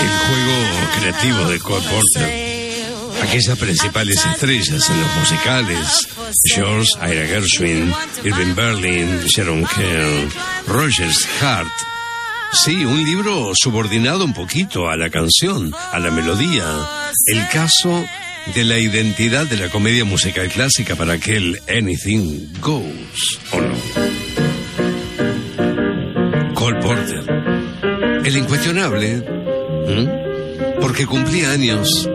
El juego creativo de Cole Porter. Aquellas principales estrellas en los musicales: George, Ira Gershwin, Irving Berlin, Sharon Kerr, Rogers Hart. Sí, un libro subordinado un poquito a la canción, a la melodía. El caso de la identidad de la comedia musical clásica para aquel Anything Goes, ¿o no? Cole Porter, el incuestionable, porque cumplía años